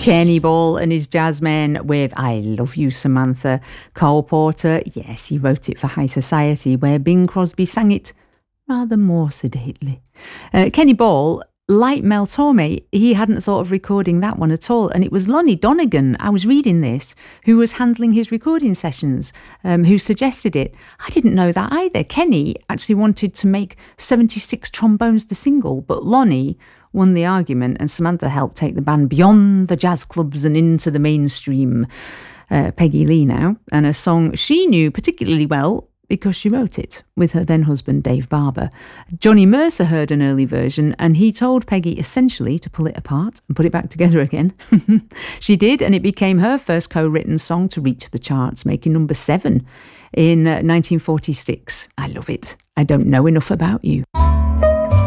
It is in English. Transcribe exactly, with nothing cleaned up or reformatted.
Kenny Ball and his Jazzmen with I Love You, Samantha. Cole Porter, yes, he wrote it for High Society, where Bing Crosby sang it rather more sedately. Uh, Kenny Ball, like Mel Torme, he hadn't thought of recording that one at all. And it was Lonnie Donegan, I was reading this, who was handling his recording sessions, um, who suggested it. I didn't know that either. Kenny actually wanted to make seventy-six Trombones the single, but Lonnie won the argument, and Samantha helped take the band beyond the jazz clubs and into the mainstream. Uh, Peggy Lee now, and a song she knew particularly well because she wrote it with her then husband Dave Barber. Johnny Mercer heard an early version, and he told Peggy essentially to pull it apart and put it back together again. She did, and it became her first co-written song to reach the charts, making number seven in uh, nineteen forty-six. I love it. I Don't Know Enough About You.